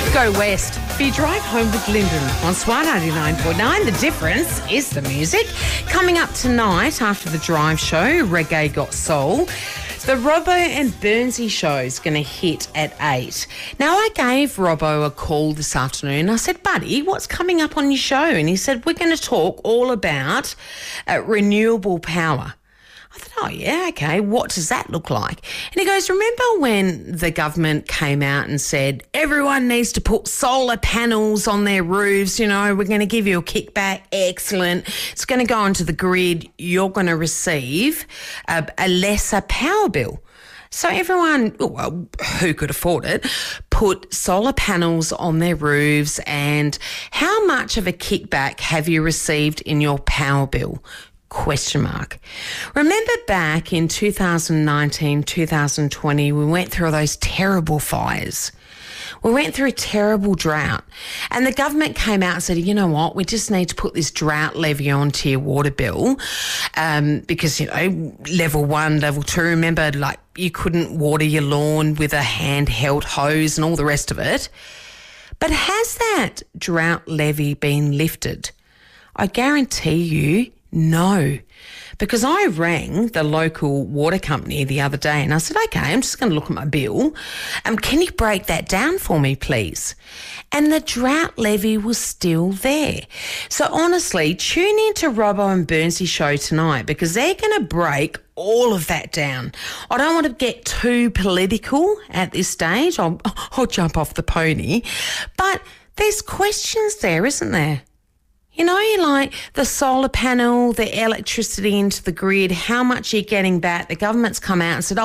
Go West. For your drive home with Lyndon on SWAR 99.9. The difference is the music. Coming up tonight after the drive show, Reggae Got Soul. The Robbo and Burnsy show is going to hit at 8. Now, I gave Robbo a call this afternoon. I said, buddy, what's coming up on your show? And he said, we're going to talk all about renewable power. I thought, oh, yeah, okay, what does that look like? And he goes, remember when the government came out and said everyone needs to put solar panels on their roofs, you know, we're going to give you a kickback, excellent. It's going to go onto the grid, you're going to receive a lesser power bill. So everyone, well, who could afford it, put solar panels on their roofs. And how much of a kickback have you received in your power bill? ? Remember back in 2019, 2020, we went through those terrible fires. We went through a terrible drought, and the government came out and said, you know what, we just need to put this drought levy onto your water bill because, you know, level 1, level 2, remember, like you couldn't water your lawn with a handheld hose and all the rest of it. But has that drought levy been lifted? I guarantee you, no, because I rang the local water company the other day and I said, okay, I'm just going to look at my bill. Can you break that down for me, please? And the drought levy was still there. So honestly, tune in to Robbo and Burnsy show tonight because they're going to break all of that down. I don't want to get too political at this stage. I'll jump off the pony. But there's questions there, isn't there? You know, like the solar panel, the electricity into the grid, how much you're getting back. The government's come out and said,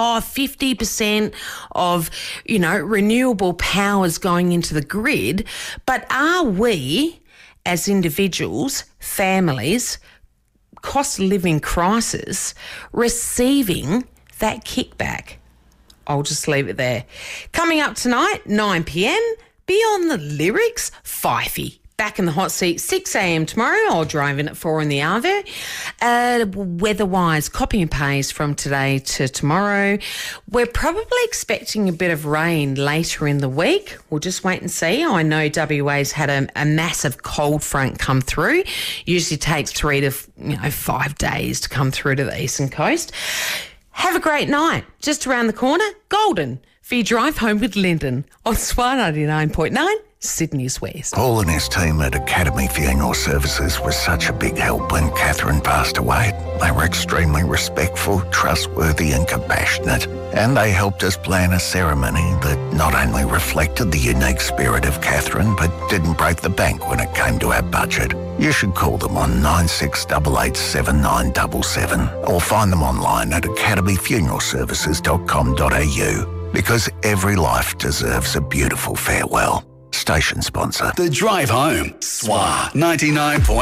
50% of, you know, renewable power is going into the grid. But are we, as individuals, families, cost of living crisis, receiving that kickback? I'll just leave it there. Coming up tonight, 9 p.m, Beyond the Lyrics, Fifey. Back in the hot seat, 6 a.m. tomorrow. I'll drive in at 4 in the Arvo. Weather-wise, copy and paste from today to tomorrow. We're probably expecting a bit of rain later in the week. We'll just wait and see. I know WA's had a massive cold front come through. Usually takes 3 to 5 days to come through to the eastern coast. Have a great night. Just around the corner, Golden, for your drive home with Lyndon on SWAR 99.9. Sydney's West. Paul and his team at Academy Funeral Services was such a big help when Catherine passed away. They were extremely respectful, trustworthy and compassionate, and they helped us plan a ceremony that not only reflected the unique spirit of Catherine, but didn't break the bank when it came to our budget. You should call them on 96887977 or find them online at academyfuneralservices.com.au because every life deserves a beautiful farewell. Station sponsor. The Drive Home, SWAR 99.9.